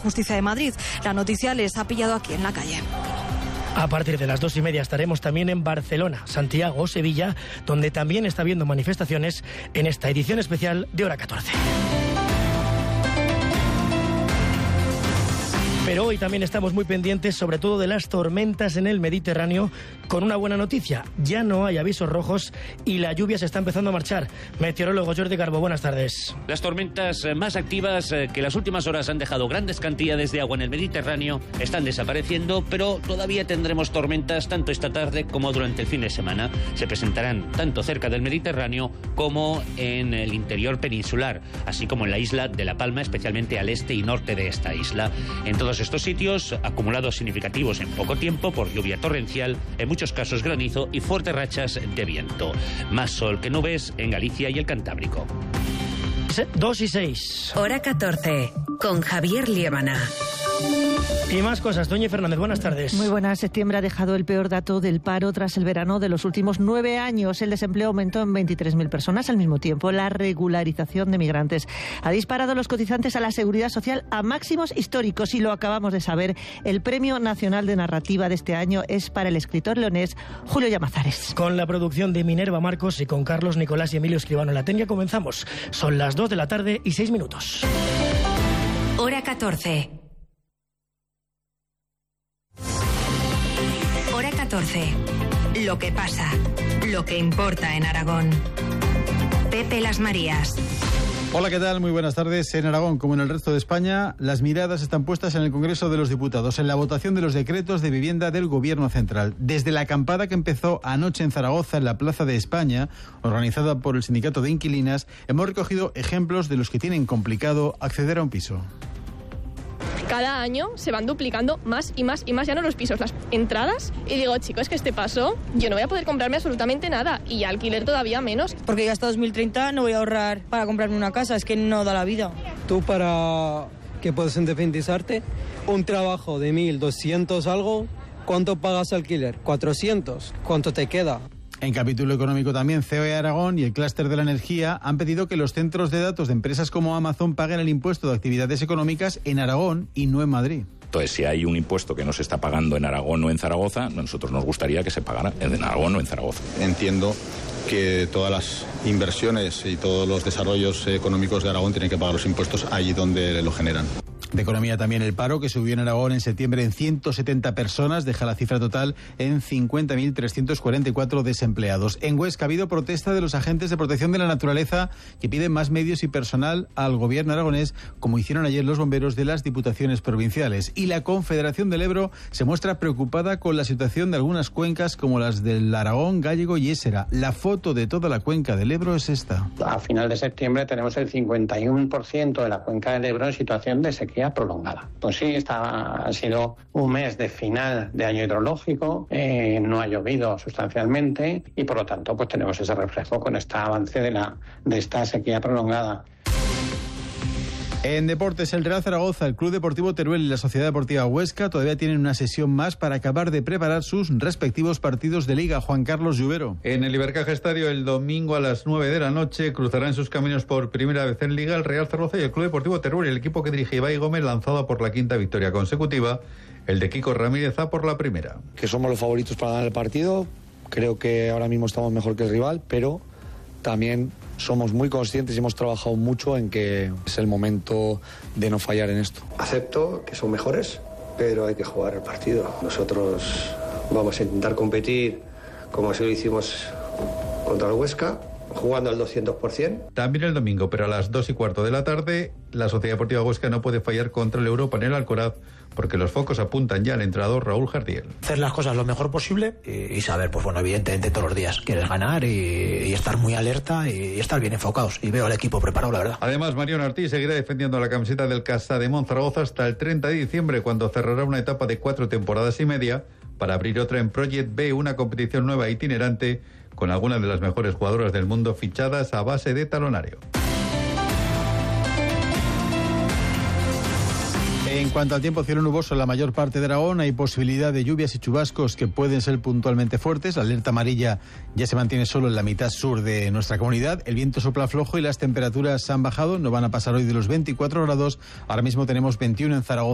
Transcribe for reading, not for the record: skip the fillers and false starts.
Justicia de Madrid. La noticia les ha pillado aquí en la calle. A partir de las 2:30 estaremos también en Barcelona, Santiago o Sevilla, donde también está habiendo manifestaciones en esta edición especial de Hora 14. Pero hoy también estamos muy pendientes, sobre todo de las tormentas en el Mediterráneo, con una buena noticia. Ya no hay avisos rojos y la lluvia se está empezando a marchar. Meteorólogo Jordi Garbo, buenas tardes. Las tormentas más activas que las últimas horas han dejado grandes cantidades de agua en el Mediterráneo están desapareciendo, pero todavía tendremos tormentas tanto esta tarde como durante el fin de semana. Se presentarán tanto cerca del Mediterráneo como en el interior peninsular, así como en la isla de La Palma, especialmente al este y norte de esta isla. En todos estos sitios, acumulados significativos en poco tiempo por lluvia torrencial, en muchos casos granizo y fuertes rachas de viento. Más sol que nubes en Galicia y el Cantábrico. 2:06. Hora 14, con Javier Liébana. Y más cosas. Doña Fernández, buenas tardes. Muy buenas. Septiembre ha dejado el peor dato del paro tras el verano de los últimos 9 años. El desempleo aumentó en 23.000 personas. Al mismo tiempo, la regularización de migrantes ha disparado los cotizantes a la Seguridad Social a máximos históricos. Y lo acabamos de saber, el Premio Nacional de Narrativa de este año es para el escritor leonés Julio Llamazares. Con la producción de Minerva Marcos y con Carlos Nicolás y Emilio Escribano en la técnica comenzamos. Son las 2 de la tarde y 6 minutos. Hora 14. Hora 14. Lo que pasa, lo que importa en Aragón. Pepe Las Marías. Hola, ¿qué tal? Muy buenas tardes. En Aragón, como en el resto de España, las miradas están puestas en el Congreso de los Diputados, en la votación de los decretos de vivienda del Gobierno central. Desde la acampada que empezó anoche en Zaragoza, en la Plaza de España, organizada por el Sindicato de Inquilinas, hemos recogido ejemplos de los que tienen complicado acceder a un piso. Cada año se van duplicando más y más y más, ya no los pisos, las entradas. Y digo, chicos, que este paso yo no voy a poder comprarme absolutamente nada. Y alquiler todavía menos. Porque yo hasta 2030 no voy a ahorrar para comprarme una casa, es que no da la vida. Tú, para que puedas independizarte, un trabajo de 1.200 algo, ¿cuánto pagas alquiler? 400. ¿Cuánto te queda? En capítulo económico también, COE Aragón y el clúster de la energía han pedido que los centros de datos de empresas como Amazon paguen el impuesto de actividades económicas en Aragón y no en Madrid. Entonces, si hay un impuesto que no se está pagando en Aragón o en Zaragoza, a nosotros nos gustaría que se pagara en Aragón o en Zaragoza. Entiendo que todas las inversiones y todos los desarrollos económicos de Aragón tienen que pagar los impuestos allí donde lo generan. De economía también, el paro, que subió en Aragón en septiembre en 170 personas, deja la cifra total en 50.344 desempleados. En Huesca ha habido protesta de los agentes de protección de la naturaleza que piden más medios y personal al gobierno aragonés, como hicieron ayer los bomberos de las diputaciones provinciales. Y la Confederación del Ebro se muestra preocupada con la situación de algunas cuencas como las del Aragón, Gállego y Ésera. La foto de toda la cuenca del Ebro es esta. A final de septiembre tenemos el 51% de la cuenca del Ebro en situación de sequía prolongada. Pues sí, ha sido un mes de final de año hidrológico, no ha llovido sustancialmente y por lo tanto pues tenemos ese reflejo con este avance de esta sequía prolongada. En deportes, el Real Zaragoza, el Club Deportivo Teruel y la Sociedad Deportiva Huesca todavía tienen una sesión más para acabar de preparar sus respectivos partidos de Liga. Juan Carlos Lluvero. En el Ibercaja Estadio, el domingo a las 9 de la noche, cruzarán sus caminos por primera vez en Liga el Real Zaragoza y el Club Deportivo Teruel, el equipo que dirige Ibai Gómez, lanzado por la 5ª victoria consecutiva, el de Kiko Ramírez a por la primera. Que somos los favoritos para ganar el partido, creo que ahora mismo estamos mejor que el rival, pero también somos muy conscientes y hemos trabajado mucho en que es el momento de no fallar en esto. Acepto que son mejores, pero hay que jugar el partido. Nosotros vamos a intentar competir como así lo hicimos contra el Huesca, jugando al 200%. También el domingo, pero a las 2:15 de la tarde, la Sociedad Deportiva Huesca no puede fallar contra el Europa en el Alcoraz, porque los focos apuntan ya al entrenador Raúl Jardiel. Hacer las cosas lo mejor posible y saber, pues bueno, evidentemente todos los días quieres ganar y estar muy alerta y estar bien enfocados. Y veo al equipo preparado, la verdad. Además, Mariano Ortiz seguirá defendiendo la camiseta del Casademont Zaragoza hasta el 30 de diciembre, cuando cerrará una etapa de 4 temporadas y media para abrir otra en Project B, una competición nueva e itinerante con algunas de las mejores jugadoras del mundo fichadas a base de talonario. En cuanto al tiempo, cielo nuboso en la mayor parte de Aragón. Hay posibilidad de lluvias y chubascos que pueden ser puntualmente fuertes. La alerta amarilla ya se mantiene solo en la mitad sur de nuestra comunidad. El viento sopla flojo y las temperaturas han bajado. No van a pasar hoy de los 24 grados. Ahora mismo tenemos 21 en Zaragoza.